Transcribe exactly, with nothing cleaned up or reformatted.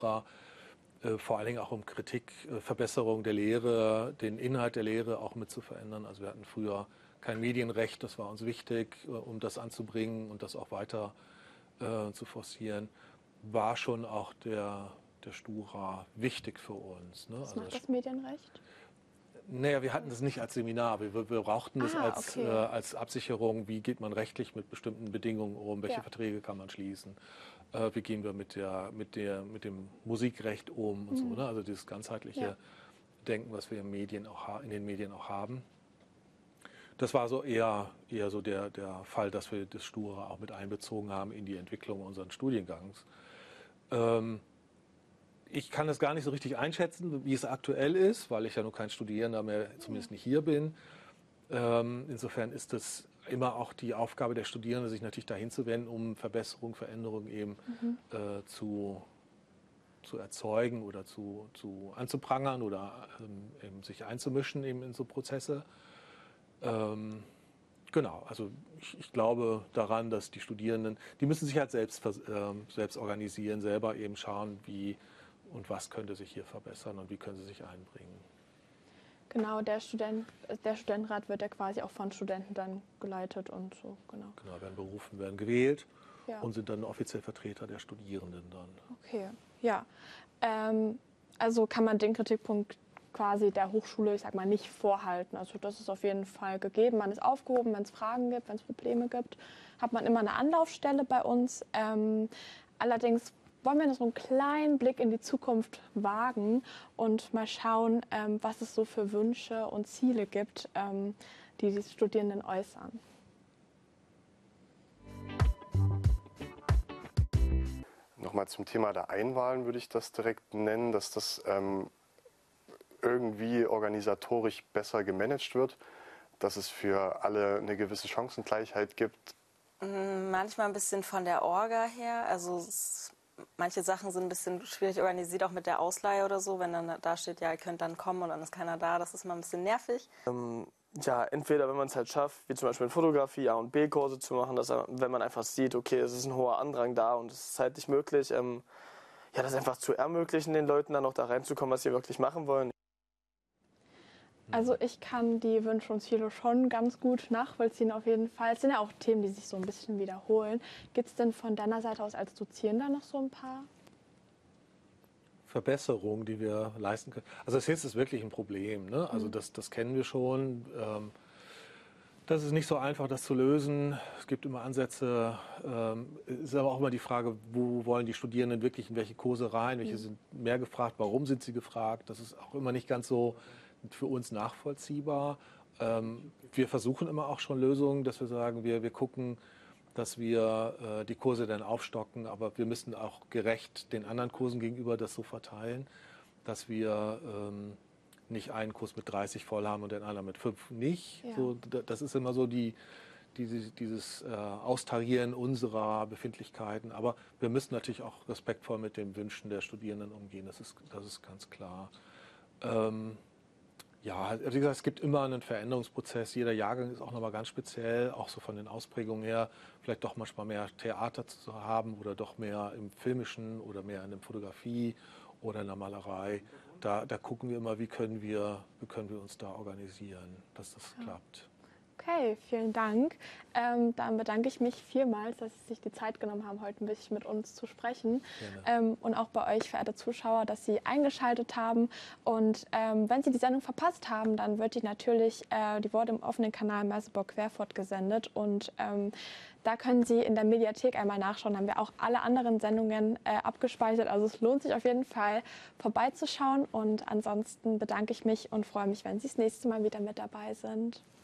äh, vor allen Dingen auch um Kritik, äh, Verbesserung der Lehre, den Inhalt der Lehre auch mit zu verändern. Also wir hatten früher kein Medienrecht, das war uns wichtig, äh, um das anzubringen und das auch weiter äh, zu forcieren, war schon auch der, der Stura wichtig für uns. Ne? Was also macht das Medienrecht? Naja, wir hatten das nicht als Seminar, wir, wir brauchten das ah, als, okay. äh, als Absicherung, wie geht man rechtlich mit bestimmten Bedingungen um, welche ja. Verträge kann man schließen, äh, wie gehen wir mit, der, mit, der, mit dem Musikrecht um und mhm. so. Ne? Also dieses ganzheitliche ja. Denken, was wir in, Medien auch, in den Medien auch haben. Das war so eher, eher so der, der Fall, dass wir das Stura auch mit einbezogen haben in die Entwicklung unseres Studiengangs. Ähm, Ich kann es gar nicht so richtig einschätzen, wie es aktuell ist, weil ich ja nur kein Studierender mehr, zumindest nicht hier bin. Ähm, insofern ist es immer auch die Aufgabe der Studierenden, sich natürlich dahin zu wenden, um Verbesserung, Veränderung eben mhm. äh, zu, zu erzeugen oder zu, zu anzuprangern oder ähm, eben sich einzumischen eben in so Prozesse. Ähm, Genau, also ich, ich glaube daran, dass die Studierenden, die müssen sich halt selbst, äh, selbst organisieren, selber eben schauen, wie und was könnte sich hier verbessern und wie können sie sich einbringen. Genau, der, Student, der Studentenrat wird ja quasi auch von Studenten dann geleitet und so, genau. Genau, werden berufen, werden gewählt ja. und sind dann offiziell Vertreter der Studierenden dann. Okay, ja. Ähm, also kann man den Kritikpunkt quasi der Hochschule, ich sag mal, nicht vorhalten. Also das ist auf jeden Fall gegeben. Man ist aufgehoben, wenn es Fragen gibt, wenn es Probleme gibt, hat man immer eine Anlaufstelle bei uns. Ähm, allerdings wollen wir noch so einen kleinen Blick in die Zukunft wagen und mal schauen, ähm, was es so für Wünsche und Ziele gibt, ähm, die die Studierenden äußern. Nochmal zum Thema der Einwahlen würde ich das direkt nennen, dass das ähm, irgendwie organisatorisch besser gemanagt wird, dass es für alle eine gewisse Chancengleichheit gibt. Manchmal ein bisschen von der Orga her, also es, manche Sachen sind ein bisschen schwierig organisiert, auch mit der Ausleihe oder so, wenn dann da steht, ja, ihr könnt dann kommen und dann ist keiner da, das ist mal ein bisschen nervig. Ähm, ja, entweder wenn man es halt schafft, wie zum Beispiel in Fotografie A- und B-Kurse zu machen, dass wenn man einfach sieht, okay, es ist ein hoher Andrang da und es ist zeitlich möglich, ähm, ja, das einfach zu ermöglichen, den Leuten dann auch da reinzukommen, was sie wirklich machen wollen. Also ich kann die Wünsche und Ziele schon ganz gut nachvollziehen auf jeden Fall. Es sind ja auch Themen, die sich so ein bisschen wiederholen. Gibt es denn von deiner Seite aus als Dozierender noch so ein paar Verbesserungen, die wir leisten können? Also das ist wirklich ein Problem. Ne? Also mhm. das, das kennen wir schon. Ähm, das ist nicht so einfach, das zu lösen. Es gibt immer Ansätze. Ähm, es ist aber auch immer die Frage, wo wollen die Studierenden wirklich in welche Kurse rein? Welche mhm. sind mehr gefragt? Warum sind sie gefragt? Das ist auch immer nicht ganz so für uns nachvollziehbar. Ähm, wir versuchen immer auch schon Lösungen, dass wir sagen, wir, wir gucken, dass wir äh, die Kurse dann aufstocken, aber wir müssen auch gerecht den anderen Kursen gegenüber das so verteilen, dass wir ähm, nicht einen Kurs mit dreißig voll haben und den anderen mit fünf nicht. Ja. So, das ist immer so die, diese, dieses äh, Austarieren unserer Befindlichkeiten. Aber wir müssen natürlich auch respektvoll mit den Wünschen der Studierenden umgehen, das ist, das ist ganz klar. Ähm, Ja, wie gesagt, es gibt immer einen Veränderungsprozess. Jeder Jahrgang ist auch nochmal ganz speziell, auch so von den Ausprägungen her. Vielleicht doch manchmal mehr Theater zu haben oder doch mehr im Filmischen oder mehr in der Fotografie oder in der Malerei. Da, da gucken wir immer, wie können wir, wie können wir uns da organisieren, dass das ja. klappt. Okay, vielen Dank. Ähm, dann bedanke ich mich vielmals, dass Sie sich die Zeit genommen haben, heute ein bisschen mit uns zu sprechen. Ähm, und auch bei euch, verehrte Zuschauer, dass Sie eingeschaltet haben. Und ähm, wenn Sie die Sendung verpasst haben, dann wird die natürlich, äh, die wurde im offenen Kanal Merseburg Querfurt gesendet. Und ähm, da können Sie in der Mediathek einmal nachschauen. Da haben wir auch alle anderen Sendungen äh, abgespeichert. Also es lohnt sich auf jeden Fall vorbeizuschauen. Und ansonsten bedanke ich mich und freue mich, wenn Sie das nächste Mal wieder mit dabei sind.